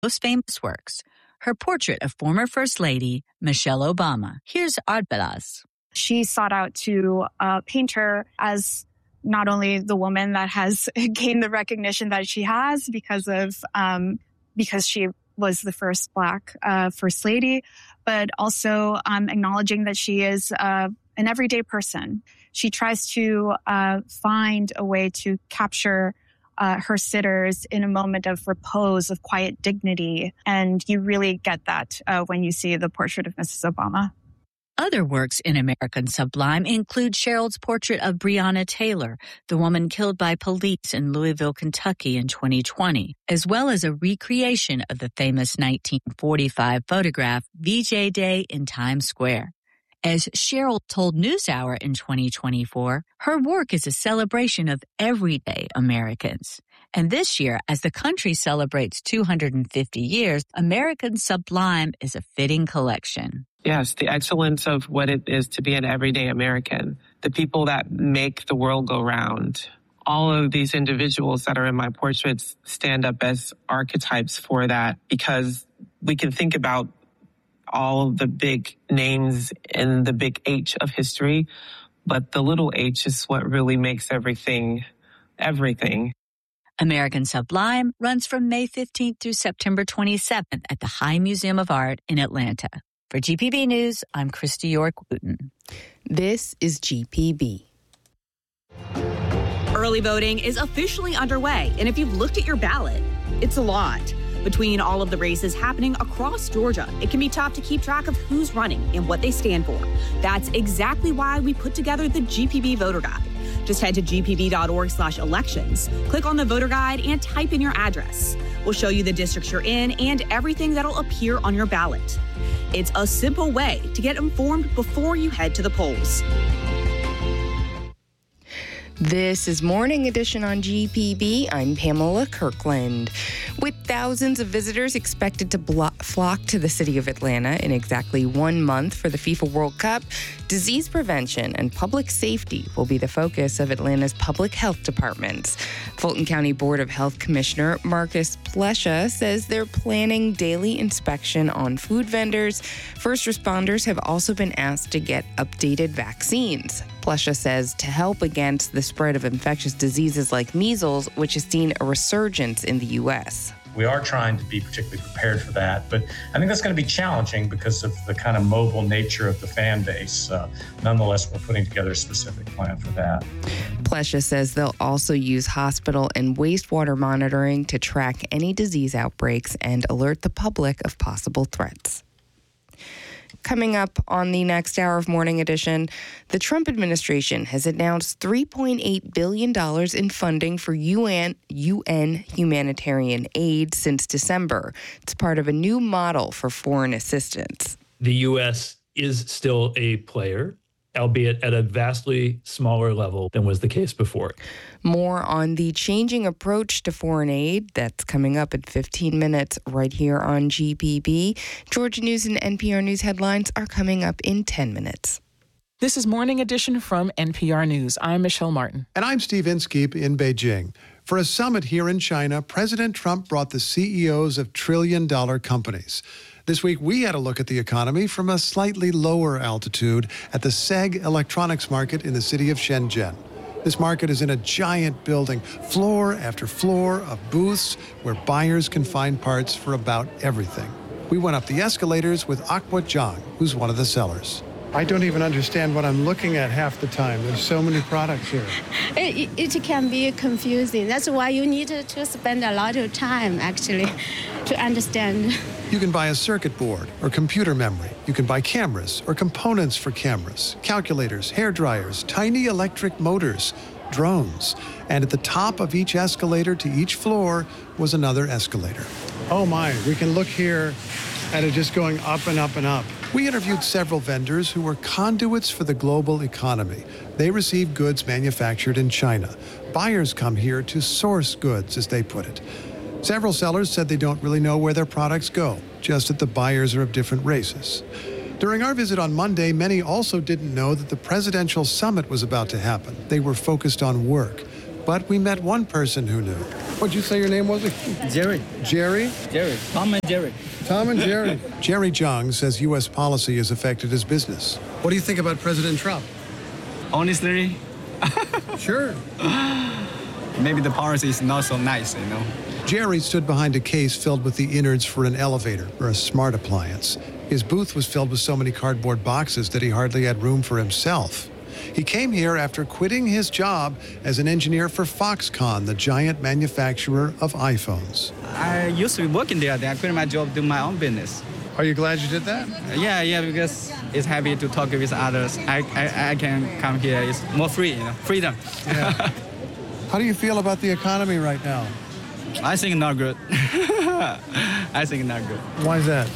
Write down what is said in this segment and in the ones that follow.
most famous works, her portrait of former First Lady Michelle Obama. Here's Art Balaz. She sought out to paint her as not only the woman that has gained the recognition that she has because she was the first Black First Lady, but also acknowledging that she is an everyday person. She tries to find a way to capture her sitters in a moment of repose, of quiet dignity. And you really get that when you see the portrait of Mrs. Obama. Other works in American Sublime include Cheryl's portrait of Breonna Taylor, the woman killed by police in Louisville, Kentucky in 2020, as well as a recreation of the famous 1945 photograph VJ Day in Times Square. As Cheryl told NewsHour in 2024, her work is a celebration of everyday Americans. And this year, as the country celebrates 250 years, American Sublime is a fitting collection. Yes, the excellence of what it is to be an everyday American, the people that make the world go round. All of these individuals that are in my portraits stand up as archetypes for that, because we can think about all of the big names in the big H of history, but the little h is what really makes everything, everything. American Sublime runs from May 15th through September 27th at the High Museum of Art in Atlanta. For GPB News, I'm Christy York-Wooten. This is GPB. Early voting is officially underway, and if you've looked at your ballot, it's a lot. Between all of the races happening across Georgia, it can be tough to keep track of who's running and what they stand for. That's exactly why we put together the GPB Voter Guide. Just head to gpb.org/elections, click on the voter guide, and type in your address. We'll show you the districts you're in and everything that'll appear on your ballot. It's a simple way to get informed before you head to the polls. This is Morning Edition on GPB. I'm Pamela Kirkland. With thousands of visitors expected to flock to the city of Atlanta in exactly 1 month for the FIFA World Cup, disease prevention and public safety will be the focus of Atlanta's public health departments. Fulton County Board of Health Commissioner Marcus Plesha says they're planning daily inspection on food vendors. First responders have also been asked to get updated vaccines. Plesha says to help against the spread of infectious diseases like measles, which has seen a resurgence in the U.S. We are trying to be particularly prepared for that, but I think that's going to be challenging because of the kind of mobile nature of the fan base. Nonetheless, we're putting together a specific plan for that. Plesha says they'll also use hospital and wastewater monitoring to track any disease outbreaks and alert the public of possible threats. Coming up on the next hour of Morning Edition, the Trump administration has announced $3.8 billion in funding for UN humanitarian aid since December. It's part of a new model for foreign assistance. The U.S. is still a player, albeit at a vastly smaller level than was the case before. More on the changing approach to foreign aid. That's coming up in 15 minutes right here on GPB. Georgia News and NPR News headlines are coming up in 10 minutes. This is Morning Edition from NPR News. I'm Michelle Martin. And I'm Steve Inskeep in Beijing. For a summit here in China, President Trump brought the CEOs of trillion-dollar companies. This week, we had a look at the economy from a slightly lower altitude at the SEG Electronics Market in the city of Shenzhen. This market is in a giant building, floor after floor of booths where buyers can find parts for about everything. We went up the escalators with Aqua Zhang, who's one of the sellers. I don't even understand what I'm looking at half the time. There's so many products here. It can be confusing. That's why you need to spend a lot of time, actually, to understand. You can buy a circuit board or computer memory. You can buy cameras or components for cameras, calculators, hair dryers, tiny electric motors, drones. And at the top of each escalator to each floor was another escalator. Oh my, we can look here at it just going up and up and up. We interviewed several vendors who were conduits for the global economy. They receive goods manufactured in China. Buyers come here to source goods, as they put it. Several sellers said they don't really know where their products go, just that the buyers are of different races. During our visit on Monday, many also didn't know that the presidential summit was about to happen. They were focused on work. But we met one person who knew. What'd you say your name was? Jerry. Jerry? Jerry. Tom and Jerry. Tom and Jerry. Jerry Zhang says U.S. policy has affected his business. What do you think about President Trump? Honestly, Sure. maybe the policy is not so nice, you know. Jerry stood behind a case filled with the innards for an elevator or a smart appliance. His booth was filled with so many cardboard boxes that he hardly had room for himself. He came here after quitting his job as an engineer for Foxconn, the giant manufacturer of iPhones. I used to be working there. Then I quit my job, do my own business. Are you glad you did that? Yeah, because it's happy to talk with others. I can come here. It's more free, you know, freedom. Yeah. How do you feel about the economy right now? I think not good. I think not good. Why is that?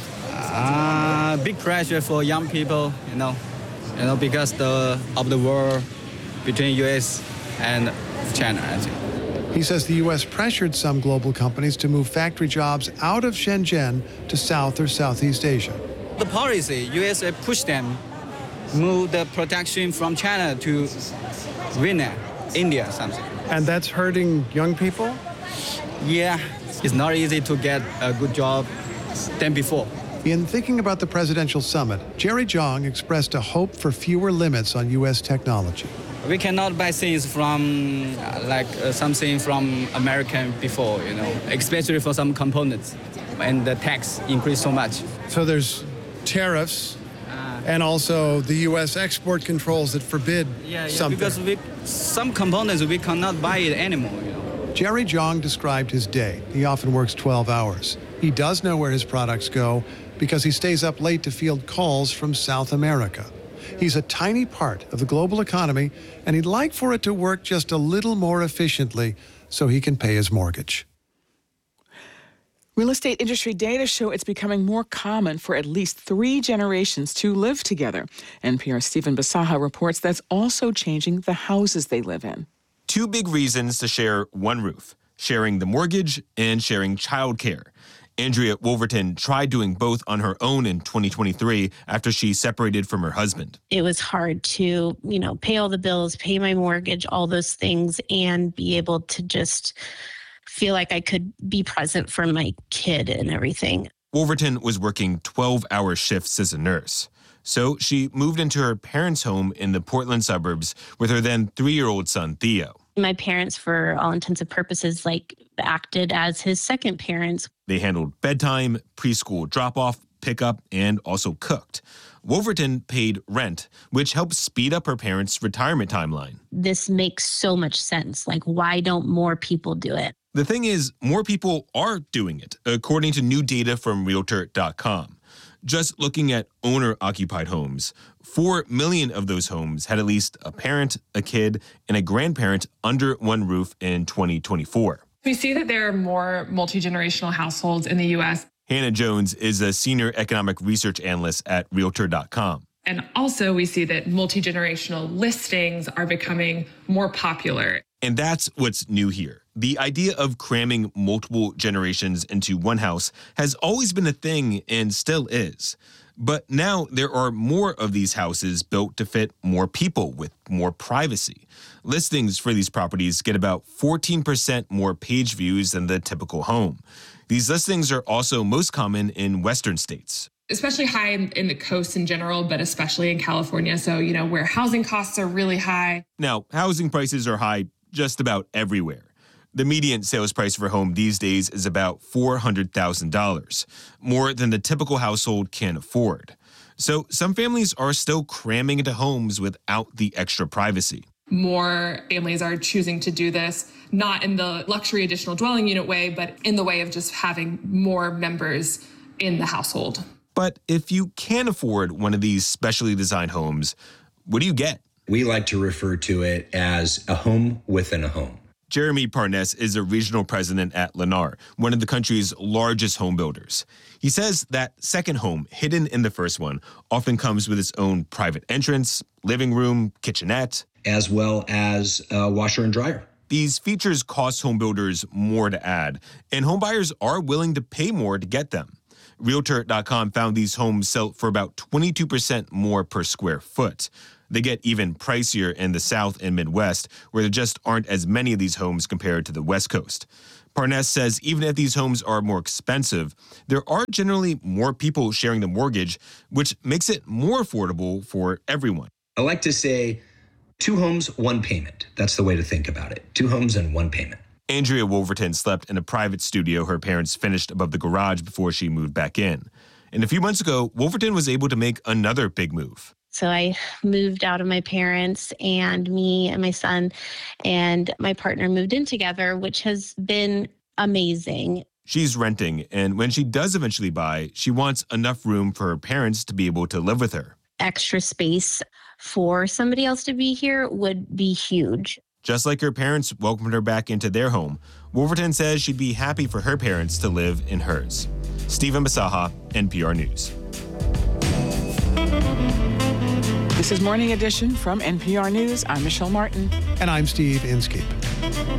Big pressure for young people, you know, because of the war between U.S. and China, I think. He says the U.S. pressured some global companies to move factory jobs out of Shenzhen to South or Southeast Asia. The policy, U.S. pushed them, move the production from China to Vietnam, India, something. And that's hurting young people? Yeah, it's not easy to get a good job than before. In thinking about the presidential summit, Jerry Zhang expressed a hope for fewer limits on U.S. technology. We cannot buy things from, something from American before, you know, especially for some components. And the tax increased so much. So there's tariffs and also the U.S. export controls that forbid something. Because some components we cannot buy it anymore, you know. Jerry Zhang described his day. He often works 12 hours. He does know where his products go because he stays up late to field calls from South America. He's a tiny part of the global economy, and he'd like for it to work just a little more efficiently so he can pay his mortgage. Real estate industry data show it's becoming more common for at least 3 generations to live together. NPR's Stephen Basaha reports that's also changing the houses they live in. 2 big reasons to share one roof: sharing the mortgage and sharing childcare. Andrea Wolverton tried doing both on her own in 2023 after she separated from her husband. It was hard to, pay all the bills, pay my mortgage, all those things, and be able to just feel like I could be present for my kid and everything. Wolverton was working 12-hour shifts as a nurse. So she moved into her parents' home in the Portland suburbs with her then 3-year-old son, Theo. My parents, for all intents and purposes, acted as his second parents. They handled bedtime, preschool drop-off, pickup, and also cooked. Wolverton paid rent, which helped speed up her parents' retirement timeline. This makes so much sense. Why don't more people do it? The thing is, more people are doing it, according to new data from Realtor.com. Just looking at owner-occupied homes, 4 million of those homes had at least a parent, a kid, and a grandparent under one roof in 2024. We see that there are more multi-generational households in the U.S. Hannah Jones is a senior economic research analyst at Realtor.com. And also we see that multi-generational listings are becoming more popular. And that's what's new here. The idea of cramming multiple generations into one house has always been a thing and still is. But now there are more of these houses built to fit more people with more privacy. Listings for these properties get about 14% more page views than the typical home. These listings are also most common in Western states. Especially high in the coast in general, but especially in California. So, where housing costs are really high. Now, housing prices are high just about everywhere. The median sales price for a home these days is about $400,000, more than the typical household can afford. So some families are still cramming into homes without the extra privacy. More families are choosing to do this, not in the luxury additional dwelling unit way, but in the way of just having more members in the household. But if you can't afford one of these specially designed homes, what do you get? We like to refer to it as a home within a home. Jeremy Parnes is a regional president at Lennar, one of the country's largest home builders. He says that second home, hidden in the first one, often comes with its own private entrance, living room, kitchenette, as well as a washer and dryer. These features cost home builders more to add, and homebuyers are willing to pay more to get them. Realtor.com found these homes sell for about 22% more per square foot. They get even pricier in the South and Midwest, where there just aren't as many of these homes compared to the West Coast. Parnes says even if these homes are more expensive, there are generally more people sharing the mortgage, which makes it more affordable for everyone. I like to say 2 homes, 1 payment. That's the way to think about it. 2 homes and 1 payment. Andrea Wolverton slept in a private studio her parents finished above the garage before she moved back in. And a few months ago, Wolverton was able to make another big move. So I moved out of my parents, and me and my son and my partner moved in together, which has been amazing. She's renting, and when she does eventually buy, she wants enough room for her parents to be able to live with her. Extra space for somebody else to be here would be huge. Just like her parents welcomed her back into their home, Wolverton says she'd be happy for her parents to live in hers. Stephen Basaha, NPR News. This is Morning Edition from NPR News. I'm Michelle Martin. And I'm Steve Inskeep.